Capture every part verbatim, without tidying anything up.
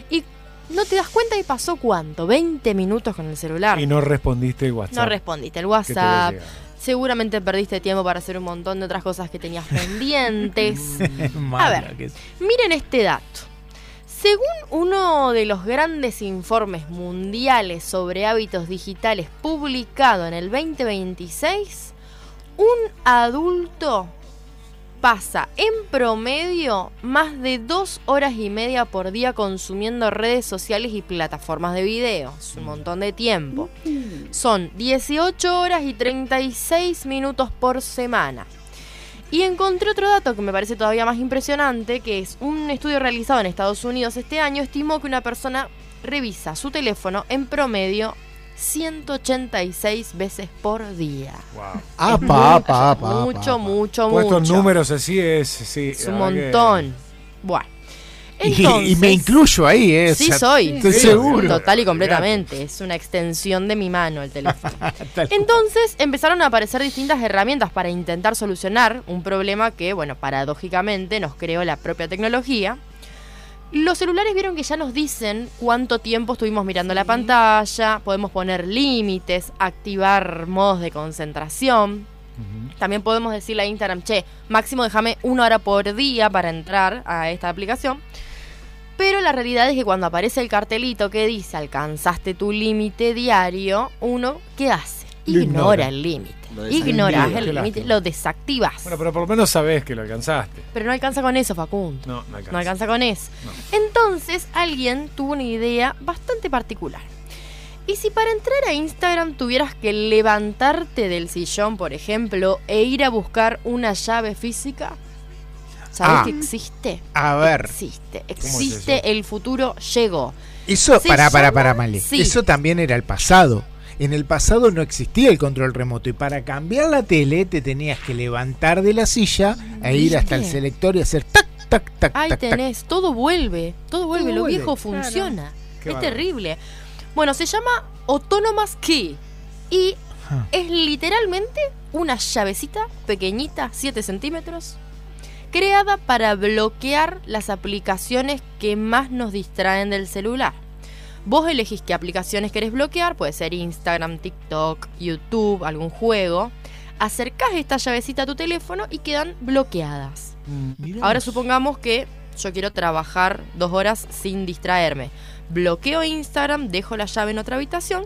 Y no te das cuenta y pasó ¿cuánto? veinte minutos con el celular. Y no respondiste el WhatsApp. No respondiste el WhatsApp. Seguramente perdiste tiempo para hacer un montón de otras cosas que tenías pendientes. A ver, miren este dato. Según uno de los grandes informes mundiales sobre hábitos digitales publicado en el veinte veintiséis, un adulto pasa en promedio más de dos horas y media por día consumiendo redes sociales y plataformas de video. Es un montón de tiempo. Son dieciocho horas y treinta y seis minutos por semana. Y encontré otro dato que me parece todavía más impresionante, que es un estudio realizado en Estados Unidos este año, estimó que una persona revisa su teléfono en promedio ciento ochenta y seis veces por día. Wow. Apa, apa, apa, mucho, apa, mucho, pues mucho. Estos números así es, sí, es un montón. Que... Bueno. Entonces, y, y me incluyo ahí, ¿eh? Sí, o sea, soy. Estoy sí, seguro. Total y completamente. Es una extensión de mi mano el teléfono. Entonces empezaron a aparecer distintas herramientas para intentar solucionar un problema que, bueno, paradójicamente nos creó la propia tecnología. Los celulares vieron que ya nos dicen cuánto tiempo estuvimos mirando la pantalla, podemos poner límites, activar modos de concentración. Uh-huh. También podemos decirle a Instagram, che, máximo déjame una hora por día para entrar a esta aplicación. Pero la realidad es que cuando aparece el cartelito que dice alcanzaste tu límite diario, uno, ¿qué hace? Ignora, ignora. el límite. Ignoras el límite, lo desactivas. Bueno, pero por lo menos sabés que lo alcanzaste. Pero no alcanza con eso, Facundo. No, no alcanza. No alcanza con eso. No. Entonces, alguien tuvo una idea bastante particular. Y si para entrar a Instagram tuvieras que levantarte del sillón, por ejemplo, e ir a buscar una llave física, ¿sabés ah, que existe? A ver. Existe. Existe, es el futuro llegó. Eso, para, para, para, Male. Sí. Eso también era el pasado. En el pasado no existía el control remoto y para cambiar la tele te tenías que levantar de la silla e ir hasta el selector y hacer tac, tac, tac, Ahí tac, tenés, tac. todo vuelve, todo vuelve, todo lo vuelve. Viejo funciona. Claro. Es terrible. Bueno, se llama Autonomous Key y ah. es literalmente una llavecita pequeñita, siete centímetros, creada para bloquear las aplicaciones que más nos distraen del celular. Vos elegís qué aplicaciones querés bloquear, puede ser Instagram, TikTok, YouTube, algún juego. Acercás esta llavecita a tu teléfono y quedan bloqueadas. Mm, Ahora supongamos que yo quiero trabajar dos horas sin distraerme. Bloqueo Instagram, dejo la llave en otra habitación.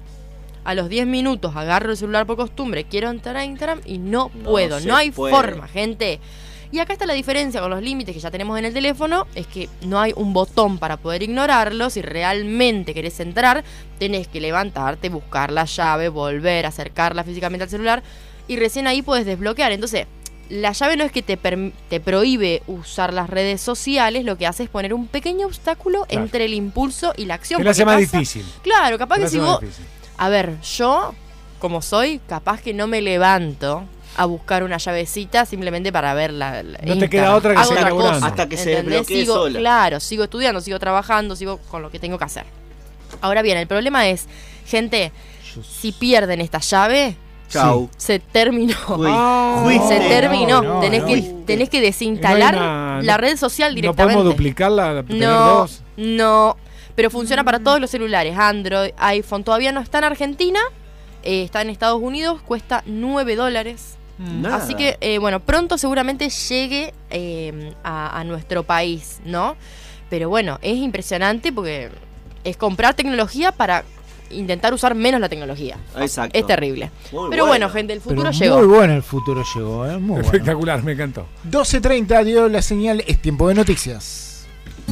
A los diez minutos agarro el celular por costumbre, quiero entrar a Instagram y no, no puedo. No hay puede. forma, gente. Y acá está la diferencia con los límites que ya tenemos en el teléfono, es que no hay un botón para poder ignorarlo. Si realmente querés entrar, tenés que levantarte, buscar la llave, volver, acercarla físicamente al celular y recién ahí podés desbloquear. Entonces, la llave no es que te, per- te prohíbe usar las redes sociales, lo que hace es poner un pequeño obstáculo claro. entre el impulso y la acción. Que lo hace más difícil. Claro, capaz que, que si vos... Difícil. A ver, yo, como soy, capaz que no me levanto a buscar una llavecita simplemente para ver la, la no Instagram. Te queda otra que Hago seguir otra cosa, hasta que se ¿entendés? desbloquee sigo, sola. Claro, sigo estudiando, sigo trabajando, sigo con lo que tengo que hacer. Ahora bien, el problema es, gente, si pierden esta llave, chau. Se terminó. Uy. Uy, se terminó. No, no, tenés, no, que, no. tenés que desinstalar no una, la no, red social directamente. ¿No podemos duplicarla? No, dos? no. Pero funciona para todos los celulares, Android, iPhone. Todavía no está en Argentina, eh, está en Estados Unidos, cuesta nueve dólares. Nada. Así que, eh, bueno, pronto seguramente llegue eh, a, a nuestro país, ¿no? Pero bueno, es impresionante porque es comprar tecnología para intentar usar menos la tecnología. Exacto. Es terrible. Muy Pero bueno. bueno, gente, el futuro Pero llegó. Muy bueno el futuro llegó, ¿eh? Muy espectacular, bueno. Me encantó. doce treinta dio la señal, es tiempo de noticias.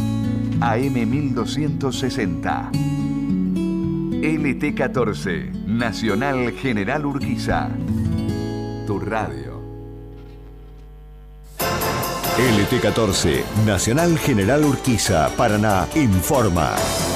A M mil doscientos sesenta. L T catorce, Nacional General Urquiza. Tu radio. L T catorce, Nacional General Urquiza, Paraná, informa.